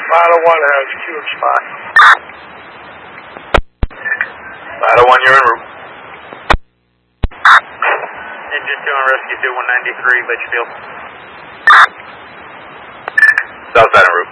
Vital 1 has QX5. Vital 1, you're en route. Engine 2 on rescue 2, 193, Litchfield. Southside en route.